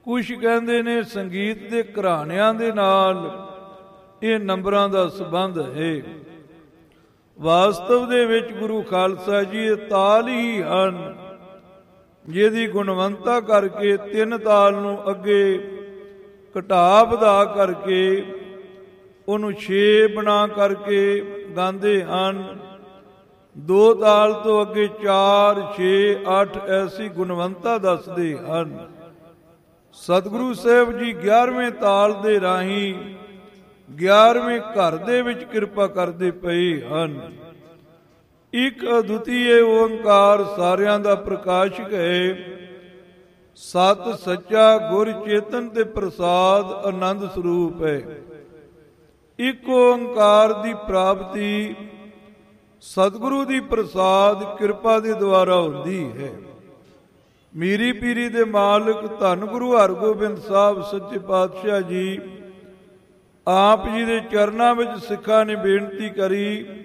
ਕੁਛ ਕਹਿੰਦੇ ਨੇ ਸੰਗੀਤ ਦੇ ਘਰਾਣਿਆਂ ਦੇ ਨਾਲ ਇਹ ਨੰਬਰਾਂ ਦਾ ਸੰਬੰਧ ਹੈ। ਵਾਸਤਵ ਦੇ ਵਿੱਚ ਗੁਰੂ ਖਾਲਸਾ ਜੀ ਇਹ ਤਾਲ ਹੀ ਹਨ ਜਿਹਦੀ ਗੁਣਵੰਤਾ ਕਰਕੇ 3 ਤਾਲ ਨੂੰ ਅੱਗੇ ਘਟਾ ਵਧਾ ਕਰਕੇ ਉਹਨੂੰ 6 ਬਣਾ ਕਰਕੇ ਗਾਉਂਦੇ ਹਨ। 2 ਤਾਲ ਤੋਂ ਅੱਗੇ 4, 6, 8 ਐਸੀ ਗੁਣਵੰਤਾ ਦੱਸਦੇ ਹਨ। ਸਤਿਗੁਰੂ ਸਾਹਿਬ ਜੀ 11ਵੇਂ ਤਾਲ ਦੇ ਰਾਹੀਂ 11ਵੇਂ ਘਰ ਦੇ ਵਿੱਚ ਕਿਰਪਾ ਕਰਦੇ ਪਏ ਹਨ। ਇੱਕ ਅਦੁੱਤੀਏ ਓੰਕਾਰ ਸਾਰਿਆਂ ਦਾ ਪ੍ਰਕਾਸ਼ਕ ਹੈ। ਸਤ ਸੱਚਾ ਗੁਰ ਚੇਤਨ ਤੇ ਪ੍ਰਸਾਦ ਆਨੰਦ ਸਰੂਪ ਹੈ। ਇੱਕ ਓੰਕਾਰ ਦੀ ਪ੍ਰਾਪਤੀ ਸਤਿਗੁਰੂ ਦੀ ਪ੍ਰਸਾਦ ਕਿਰਪਾ ਦੇ ਦੁਆਰਾ ਹੁੰਦੀ ਹੈ। ਮੀਰੀ ਪੀਰੀ ਦੇ ਮਾਲਕ ਧੰਨ ਗੁਰੂ ਹਰਗੋਬਿੰਦ ਸਾਹਿਬ ਸੱਚੇ ਪਾਤਸ਼ਾਹ ਜੀ ਆਪ ਜੀ ਦੇ ਚਰਨਾਂ ਵਿੱਚ ਸਿੱਖਾਂ ਨੇ ਬੇਨਤੀ ਕਰੀ